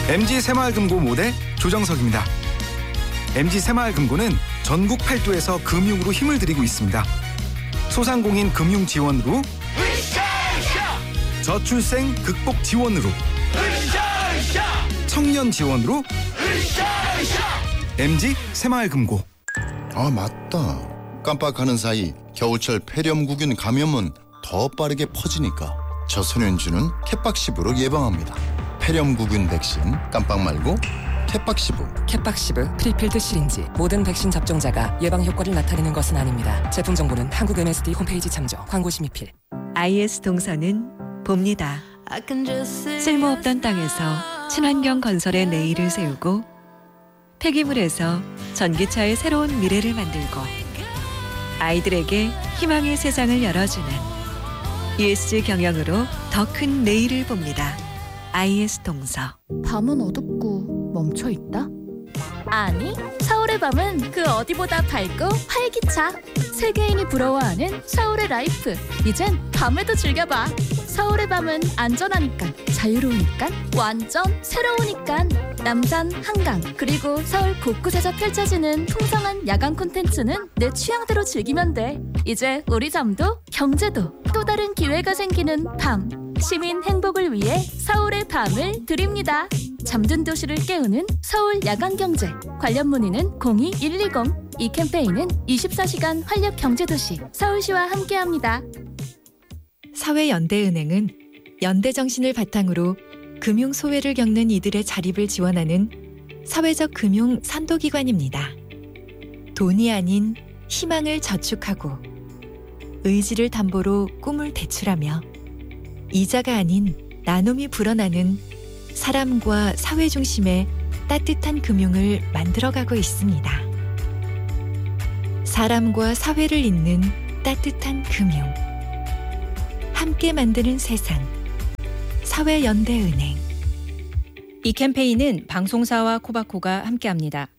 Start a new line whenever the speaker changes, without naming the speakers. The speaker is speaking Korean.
MG 새마을금고 모대 조정석입니다. MG 새마을금고는 전국 8도에서 금융으로 힘을 들이고 있습니다. 소상공인 금융 지원으로, 저출생 극복 지원으로, 청년 지원으로, MG 새마을금고.
아, 맞다. 깜빡하는 사이 겨울철 폐렴구균 감염은 더 빠르게 퍼지니까 저소년주는 캣박시브로 예방합니다. 폐렴구균 백신 깜빡 말고 캣박시브.
캣박시브 프리필드 시린지. 모든 백신 접종자가 예방 효과를 나타내는 것은 아닙니다. 제품 정보는 한국 MSD 홈페이지 참조. 광고 심의필.
IS 동서는 봅니다. 쓸모없던 땅에서 친환경 건설의 내일을 세우고, 폐기물에서 전기차의 새로운 미래를 만들고, 아이들에게 희망의 세상을 열어주는 ESG 경영으로 더 큰 내일을 봅니다. IS 동서.
밤은 어둡고 멈춰있다? 아니, 서울의 밤은 그 어디보다 밝고 활기차. 세계인이 부러워하는 서울의 라이프. 이젠 밤에도 즐겨봐. 서울의 밤은 안전하니까, 자유로우니까, 완전 새로우니까. 남산, 한강, 그리고 서울 곳곳에서 펼쳐지는 풍성한 야간 콘텐츠는 내 취향대로 즐기면 돼. 이제 우리 잠도 경제도 또 다른 기회가 생기는 밤. 시민 행복을 위해 서울의 밤을 드립니다. 잠든 도시를 깨우는 서울 야간경제. 관련 문의는 02-120. 이 캠페인은 24시간 활력 경제도시 서울시와 함께합니다.
사회연대은행은 연대정신을 바탕으로 금융 소외를 겪는 이들의 자립을 지원하는 사회적 금융 선도기관입니다. 돈이 아닌 희망을 저축하고, 의지를 담보로 꿈을 대출하며, 이자가 아닌 나눔이 불어나는 사람과 사회 중심의 따뜻한 금융을 만들어가고 있습니다. 사람과 사회를 잇는 따뜻한 금융. 함께 만드는 세상. 사회연대은행.
이 캠페인은 방송사와 코바코가 함께합니다.